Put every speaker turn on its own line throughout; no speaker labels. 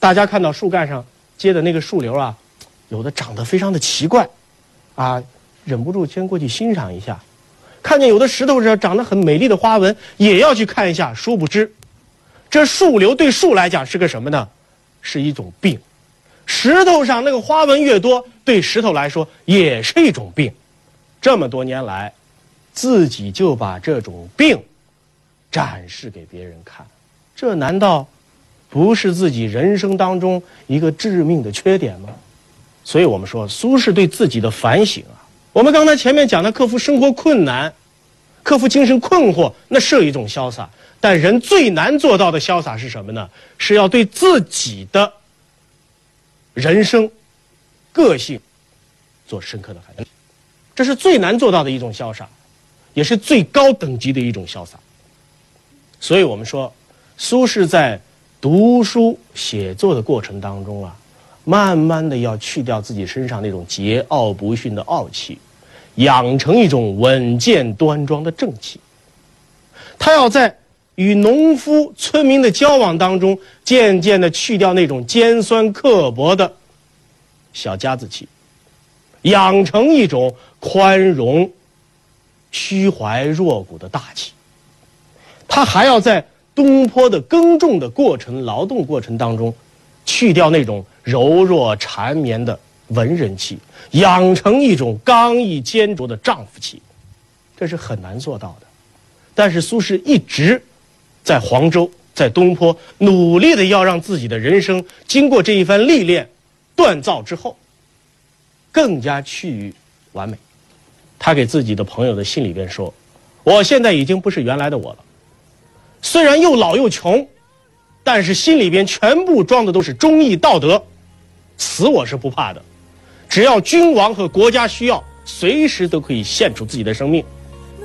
大家看到树干上结的那个树瘤啊，有的长得非常的奇怪，啊，忍不住先过去欣赏一下。看见有的石头上长得很美丽的花纹，也要去看一下。殊不知，这树瘤对树来讲是个什么呢？是一种病。石头上那个花纹越多，对石头来说也是一种病。这么多年来，自己就把这种病展示给别人看，这难道不是自己人生当中一个致命的缺点吗？所以我们说，苏轼对自己的反省啊，我们刚才前面讲的克服生活困难，克服精神困惑，那是一种潇洒。但人最难做到的潇洒是什么呢？是要对自己的人生、个性做深刻的反省，这是最难做到的一种潇洒，也是最高等级的一种潇洒。所以我们说，苏轼在读书写作的过程当中啊，慢慢的要去掉自己身上那种桀骜不驯的傲气，养成一种稳健端庄的正气。他要在与农夫、村民的交往当中，渐渐的去掉那种尖酸刻薄的小家子气，养成一种宽容、虚怀若谷的大气。他还要在东坡的耕种的过程、劳动过程当中，去掉那种柔弱缠绵的文人气，养成一种刚毅坚卓的丈夫气，这是很难做到的。但是苏轼一直在黄州、在东坡努力的要让自己的人生经过这一番历练、锻造之后，更加趋于完美。他给自己的朋友的信里边说：“我现在已经不是原来的我了，虽然又老又穷，但是心里边全部装的都是忠义道德，死我是不怕的。只要君王和国家需要，随时都可以献出自己的生命。”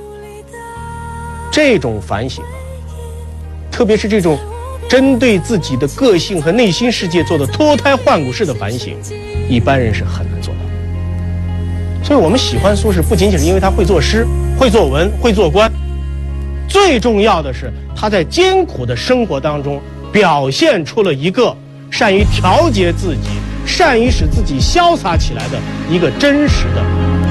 这种反省啊，特别是这种针对自己的个性和内心世界做的脱胎换骨式的反省，一般人是很难做到的。所以我们喜欢苏轼，不仅仅是因为他会作诗、会作文、会做官，最重要的是他在艰苦的生活当中表现出了一个善于调节自己、善于使自己潇洒起来的一个真实的